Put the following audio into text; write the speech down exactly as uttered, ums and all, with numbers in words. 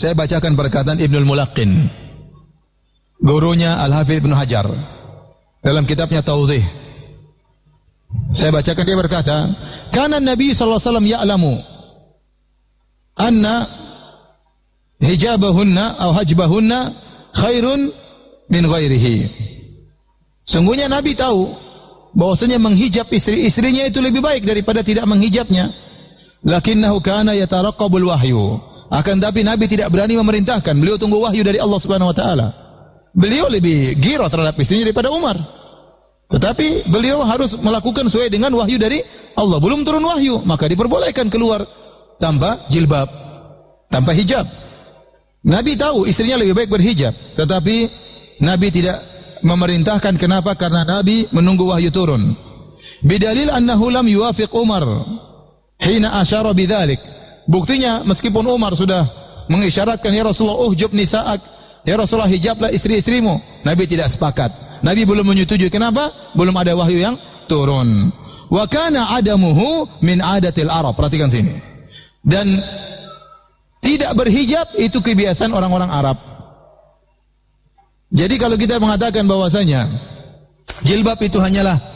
Saya bacakan perkataan Ibnul Mulaqqin, gurunya Al-Hafidz Ibnu Hajar, dalam kitabnya Tawdhih. Saya bacakan, dia berkata, "Kana Nabi sallallahu alaihi wasallam ya'lamu anna hijabahunna atau hajbahunna khairun min ghairihi." Sungguhnya Nabi tahu bahwasanya menghijab istri-istrinya itu lebih baik daripada tidak menghijabnya. Lakinnahu kana yataraqqabul wahyu. Akan tapi Nabi tidak berani memerintahkan. Beliau tunggu wahyu dari Allah Subhanahu wa taala. Beliau lebih gira terhadap istrinya daripada Umar. Tetapi beliau harus melakukan sesuai dengan wahyu dari Allah. Belum turun wahyu, maka diperbolehkan keluar tanpa jilbab, tanpa hijab. Nabi tahu istrinya lebih baik berhijab, tetapi Nabi tidak memerintahkan. Kenapa? Karena Nabi menunggu wahyu turun. Bidalil annahu lam yuwafiq Umar hina asyara bidzalik. Buktinya meskipun Umar sudah mengisyaratkan, ya Rasulullah uhjub nisa'ak, ya Rasulullah hijablah istri-istrimu, Nabi tidak sepakat. Nabi belum menyetujui. Kenapa? Belum ada wahyu yang turun. Wa kana adamuhu min adatil Arab. Perhatikan sini. Dan tidak berhijab itu kebiasaan orang-orang Arab. Jadi kalau kita mengatakan bahwasanya jilbab itu hanyalah